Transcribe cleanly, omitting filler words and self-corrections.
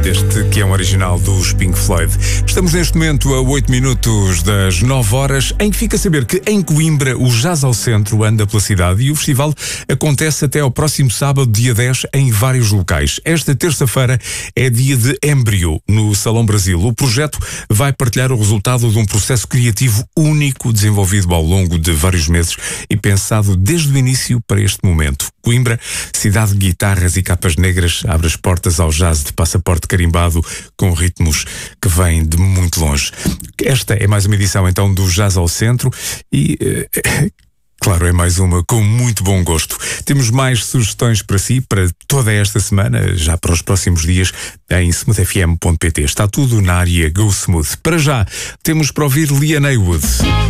Este que é um original dos Pink Floyd. Estamos neste momento a 8 minutos das 9 horas, em que fica a saber que em Coimbra o Jazz ao Centro anda pela cidade e o festival acontece até ao próximo sábado, dia 10, em vários locais. Esta terça-feira é dia de Embryo, no Salão Brasil. O projeto vai partilhar o resultado de um processo criativo único, desenvolvido ao longo de vários meses e pensado desde o início para este momento. Coimbra, cidade de guitarras e capas negras, abre as portas ao jazz de passaporte carimbado com ritmos que vêm de muito longe. Esta é mais uma edição então do Jazz ao Centro e... claro, é mais uma com muito bom gosto. Temos mais sugestões para si, para toda esta semana, já para os próximos dias, em smoothfm.pt. Está tudo na área Go Smooth. Para já, temos para ouvir Liane Heywood.